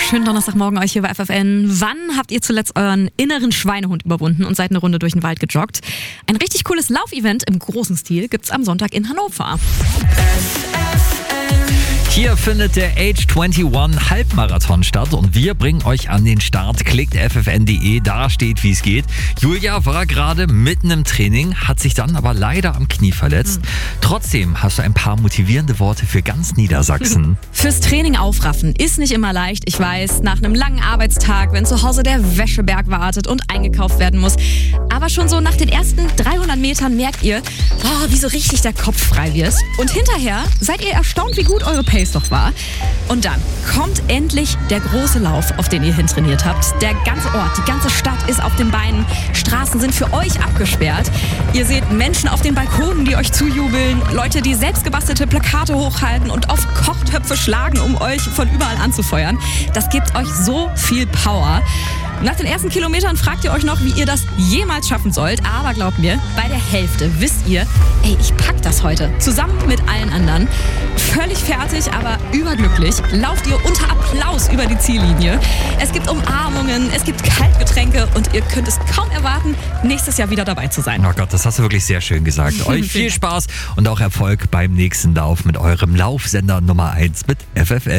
Schönen Donnerstagmorgen euch hier bei FFN. Wann habt ihr zuletzt euren inneren Schweinehund überwunden und seid eine Runde durch den Wald gejoggt? Ein richtig cooles Laufevent im großen Stil gibt's am Sonntag in Hannover. Hier findet der Age 21 Halbmarathon statt und wir bringen euch an den Start. Klickt ffn.de, da steht, wie es geht. Julia war gerade mitten im Training, hat sich dann aber leider am Knie verletzt. Trotzdem hast du ein paar motivierende Worte für ganz Niedersachsen. Fürs Training aufraffen ist nicht immer leicht, ich weiß. Nach einem langen Arbeitstag, wenn zu Hause der Wäscheberg wartet und eingekauft werden muss. Aber schon so nach den ersten 300 Metern merkt ihr, wie so richtig der Kopf frei wird. Und hinterher seid ihr erstaunt, wie gut eure Pace doch war. Und dann kommt endlich der große Lauf, auf den ihr hintrainiert habt. Der ganze Ort, die ganze Stadt ist auf den Beinen. Straßen sind für euch abgesperrt. Ihr seht Menschen auf den Balkonen, die euch zujubeln. Leute, die selbstgebastelte Plakate hochhalten und auf Kochtöpfe schlagen, um euch von überall anzufeuern. Das gibt euch so viel Power. Nach den ersten Kilometern fragt ihr euch noch, wie ihr das jemals schaffen sollt. Aber glaubt mir, bei der Hälfte wisst ihr, ich pack das heute. Zusammen mit allen anderen. Völlig fertig, aber überglücklich. Lauft ihr unter Applaus über die Ziellinie. Es gibt Umarmungen, es gibt Kaltgetränke und ihr könnt es kaum erwarten, nächstes Jahr wieder dabei zu sein. Oh Gott, das hast du wirklich sehr schön gesagt. Euch viel Spaß und auch Erfolg beim nächsten Lauf mit eurem Laufsender Nummer 1 mit FFN.